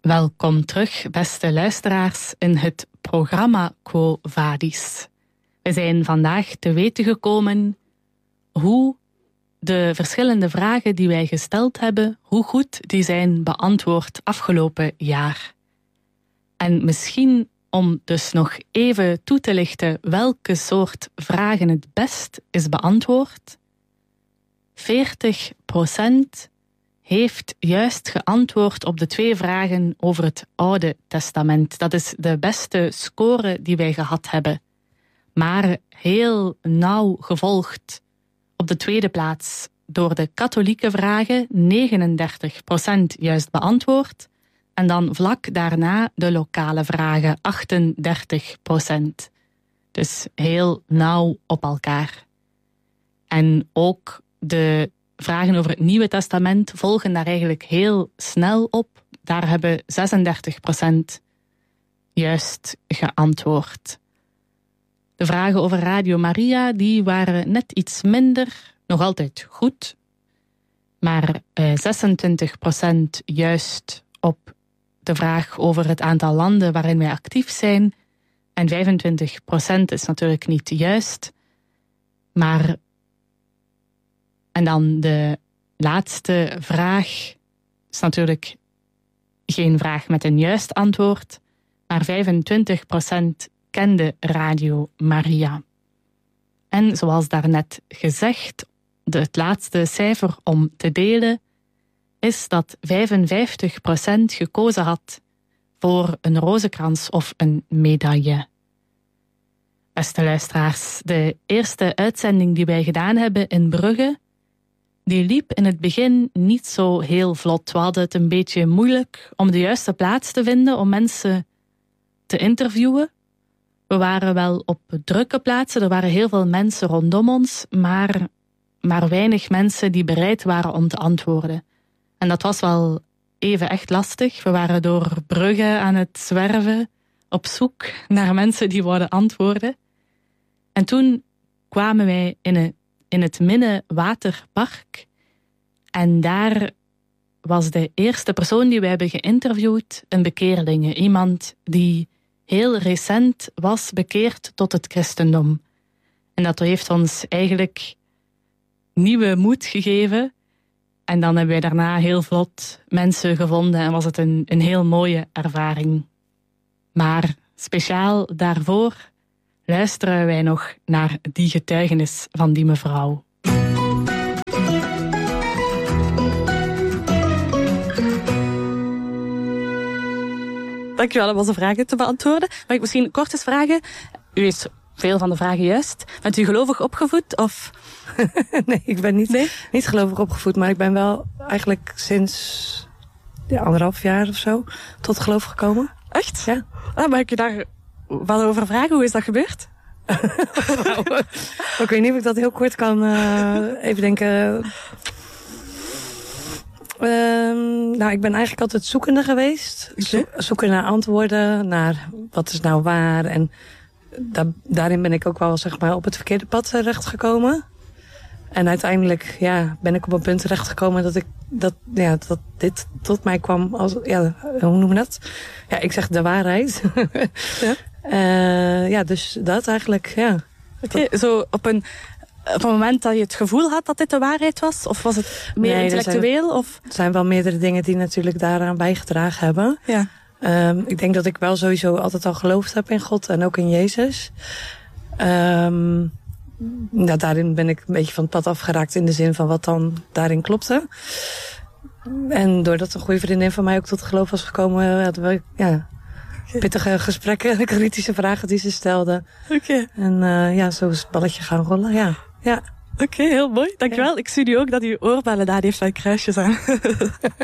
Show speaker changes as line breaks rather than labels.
Welkom terug, beste luisteraars, in het programma Quo Vadis. We zijn vandaag te weten gekomen hoe de verschillende vragen die wij gesteld hebben, hoe goed die zijn beantwoord afgelopen jaar. En misschien om dus nog even toe te lichten welke soort vragen het best is beantwoord. 40% heeft juist geantwoord op de 2 vragen over het Oude Testament. Dat is de beste score die wij gehad hebben. Maar heel nauw gevolgd op de tweede plaats door de katholieke vragen, 39% juist beantwoord. En dan vlak daarna de lokale vragen, 38%. Dus heel nauw op elkaar. En ook de vragen over het Nieuwe Testament volgen daar eigenlijk heel snel op. Daar hebben 36% juist geantwoord. De vragen over Radio Maria, die waren net iets minder, nog altijd goed. Maar 26% juist op de vraag over het aantal landen waarin wij actief zijn. En 25% is natuurlijk niet juist. Maar en dan de laatste vraag is natuurlijk geen vraag met een juist antwoord, maar 25% kende Radio Maria. En zoals daarnet gezegd, het laatste cijfer om te delen is dat 55% gekozen had voor een rozenkrans of een medaille. Beste luisteraars, de eerste uitzending die wij gedaan hebben in Brugge, die liep in het begin niet zo heel vlot. We hadden het een beetje moeilijk om de juiste plaats te vinden om mensen te interviewen. We waren wel op drukke plaatsen, er waren heel veel mensen rondom ons, maar weinig mensen die bereid waren om te antwoorden. En dat was wel even echt lastig. We waren door Brugge aan het zwerven, op zoek naar mensen die wilden antwoorden. En toen kwamen wij in het Minnewaterpark. En daar was de eerste persoon die we hebben geïnterviewd een bekeerlinge. Iemand die heel recent was bekeerd tot het christendom. En dat heeft ons eigenlijk nieuwe moed gegeven. En dan hebben wij daarna heel vlot mensen gevonden en was het een heel mooie ervaring. Maar speciaal daarvoor luisteren wij nog naar die getuigenis van die mevrouw. Dankjewel om onze vragen te beantwoorden. Mag ik misschien kort eens vragen? U heeft veel van de vragen juist. Bent u gelovig opgevoed? Of?
Nee, ik ben niet gelovig opgevoed. Maar ik ben wel eigenlijk sinds 1,5 jaar of zo tot geloof gekomen.
Echt?
Ja.
Mag ik je daar wat over vragen? Hoe is dat gebeurd?
Ik weet niet of ik dat heel kort kan even denken. Ik ben eigenlijk altijd zoekende geweest. Zoeken naar antwoorden, naar wat is nou waar. En daarin ben ik ook wel zeg maar op het verkeerde pad terechtgekomen. En uiteindelijk ben ik op een punt terechtgekomen dat dit tot mij kwam als, hoe noem je dat? Ja, ik zeg de waarheid. Ja. Dus dat eigenlijk, ja.
Okay, zo op een moment dat je het gevoel had dat dit de waarheid was? Of was het meer intellectueel?
Er zijn wel meerdere dingen die natuurlijk daaraan bijgedragen hebben.
Ja.
Ik denk dat ik wel sowieso altijd al geloofd heb in God en ook in Jezus. Daarin ben ik een beetje van het pad afgeraakt in de zin van wat dan daarin klopte. En doordat een goede vriendin van mij ook tot geloof was gekomen, hadden we pittige gesprekken, kritische vragen die ze stelde.
Okay.
En zo is het balletje gaan rollen, ja.
Oké, heel mooi. Dankjewel. Ja. Ik zie nu ook dat uw oorbellen daar heeft van kruisjes aan.